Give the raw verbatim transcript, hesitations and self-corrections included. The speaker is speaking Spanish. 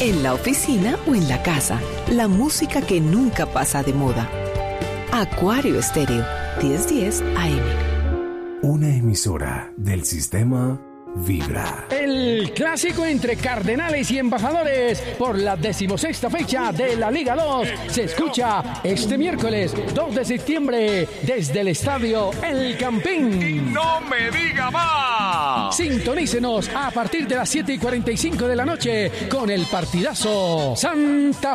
en la oficina o en la casa. La música que nunca pasa de moda. Acuario Estéreo, diez diez A M. Una emisora del sistema Vibra. El clásico entre Cardenales y Embajadores por la decimosexta fecha de la Liga dos se escucha este miércoles dos de septiembre desde el estadio El Campín. ¡Y no me diga más! Sintonícenos a partir de las siete y cuarenta y cinco de la noche con el partidazo Santa